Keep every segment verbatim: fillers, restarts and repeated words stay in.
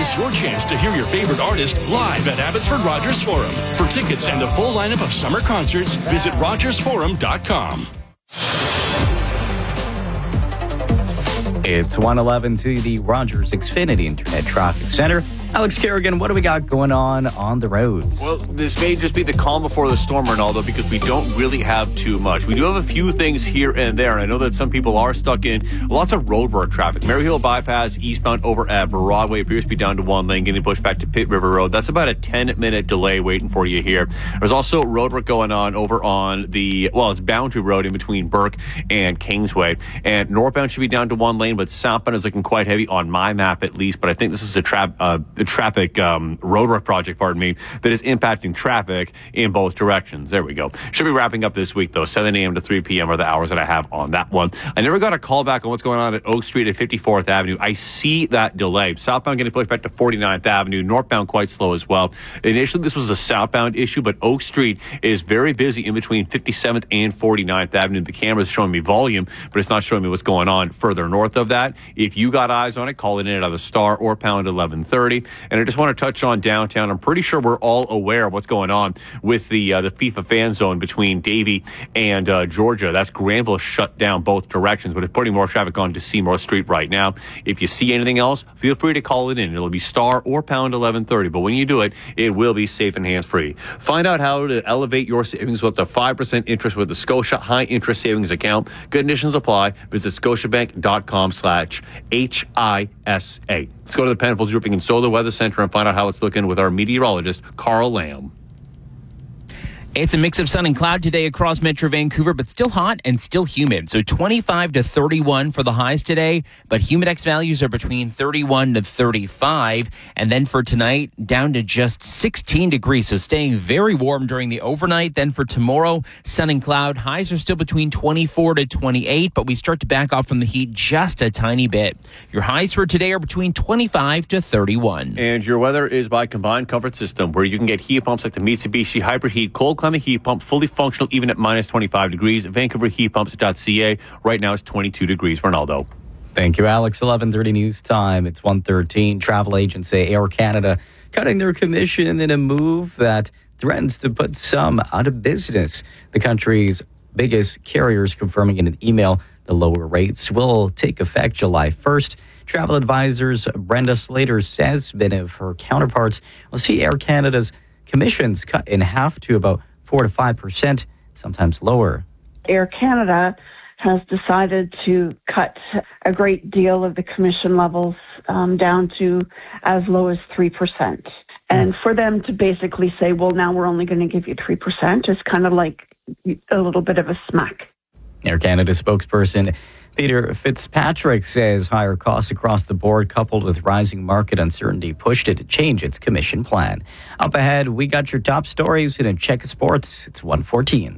miss your chance to hear your favorite artist live at Abbotsford Rogers Forum. For tickets and a full lineup of summer concerts, visit rogers forum dot com. It's one eleven to the Rogers Xfinity Internet Traffic Center. Alex Kerrigan, what do we got going on on the roads? Well, this may just be the calm before the storm, Ronaldo, because we don't really have too much. We do have a few things here and there, and I know that some people are stuck in lots of roadwork traffic. Maryhill Bypass, eastbound over at Broadway, appears to be down to one lane, getting pushed back to Pitt River Road. That's about a ten-minute delay waiting for you here. There's also roadwork going on over on the, well, it's Boundary Road in between Burke and Kingsway. And northbound should be down to one lane, but southbound is looking quite heavy on my map at least. But I think this is a trap. Uh, The traffic um, roadwork project, pardon me, that is impacting traffic in both directions. There we go. Should be wrapping up this week, though. seven a.m. to three p.m. are the hours that I have on that one. I never got a call back on what's going on at Oak Street at fifty-fourth Avenue. I see that delay. Southbound getting pushed back to forty-ninth Avenue. Northbound quite slow as well. Initially, this was a southbound issue, but Oak Street is very busy in between fifty-seventh and forty-ninth Avenue. The camera's showing me volume, but it's not showing me what's going on further north of that. If you got eyes on it, call it in at either Star or Pound eleven thirty. And I just want to touch on downtown. I'm pretty sure we're all aware of what's going on with the uh, the FIFA fan zone between Davie and uh, Georgia. That's Granville shut down both directions, but it's putting more traffic on to Seymour Street right now. If you see anything else, feel free to call it in. It'll be Star or Pound eleven thirty, but when you do it, it will be safe and hands-free. Find out how to elevate your savings with the five percent interest with the Scotia High Interest Savings Account. Conditions apply. Visit scotiabank.com slash H I S A. Let's go to the Penfolds Roofing and Solar Weather Center and find out how it's looking with our meteorologist, Carl Lamb. It's a mix of sun and cloud today across Metro Vancouver, but still hot and still humid. So twenty-five to thirty-one for the highs today, but humidex values are between thirty-one to thirty-five. And then for tonight, down to just sixteen degrees. So staying very warm during the overnight. Then for tomorrow, sun and cloud. Highs are still between twenty-four to twenty-eight, but we start to back off from the heat just a tiny bit. Your highs for today are between twenty-five to thirty-one. And your weather is by Combined Comfort System, where you can get heat pumps like the Mitsubishi Hybrid Heat Cold Climate Heat Pump, fully functional even at minus twenty-five degrees. Vancouver Heat Pumps dot C A. Right now it's twenty-two degrees. Ronaldo. Thank you, Alex. eleven thirty news time. It's one thirteen. Travel agents say Air Canada cutting their commission in a move that threatens to put some out of business. The country's biggest carriers confirming in an email the lower rates will take effect July first. Travel advisors Brenda Slater says many of her counterparts will see Air Canada's commissions cut in half to about four to five percent, sometimes lower. Air Canada has decided to cut a great deal of the commission levels um, down to as low as three percent. And for them to basically say, well, now we're only going to give you three percent is kind of like a little bit of a smack. Air Canada spokesperson Peter Fitzpatrick says higher costs across the board coupled with rising market uncertainty pushed it to change its commission plan. Up ahead, we got your top stories in a check of sports. It's one fourteen.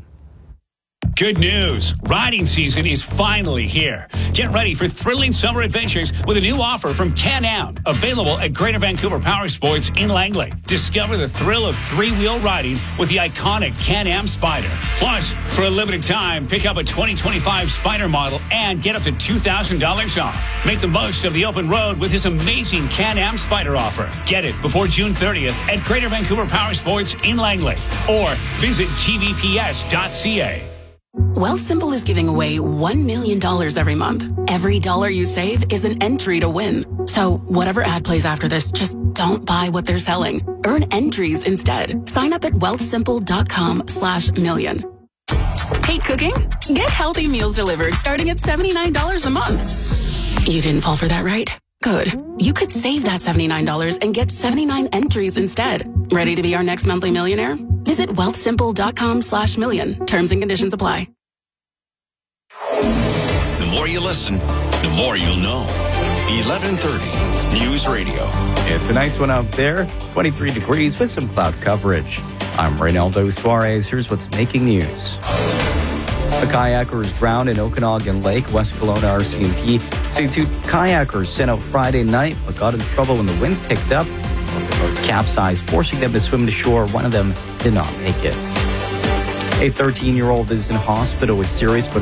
Good news. Riding season is finally here. Get ready for thrilling summer adventures with a new offer from Can-Am, available at Greater Vancouver Power Sports in Langley. Discover the thrill of three-wheel riding with the iconic Can-Am Spyder. Plus, for a limited time, pick up a twenty twenty-five Spyder model and get up to two thousand dollars off. Make the most of the open road with this amazing Can-Am Spyder offer. Get it before June thirtieth at Greater Vancouver Power Sports in Langley or visit G V P S dot C A. Wealthsimple is giving away one million dollars every month. Every dollar you save is an entry to win. So whatever ad plays after this, just don't buy what they're selling. Earn entries instead. Sign up at wealthsimple.com slash million. Hate cooking? Get healthy meals delivered starting at seventy-nine dollars a month. You didn't fall for that, right? Good. You could save that seventy-nine dollars and get seventy-nine entries instead. Ready to be our next monthly millionaire? Visit wealthsimple.com slash million. Terms and conditions apply. The more you listen, the more you'll know. eleven thirty News Radio. It's a nice one out there. twenty-three degrees with some cloud coverage. I'm Reynaldo Suarez. Here's what's making news. A kayaker is drowned in Okanagan Lake. West Kelowna R C M P say two kayakers sent out Friday night but got in trouble when the wind picked up. The boats capsized, forcing them to swim to shore. One of them did not make it. A thirteen-year-old is in hospital with serious but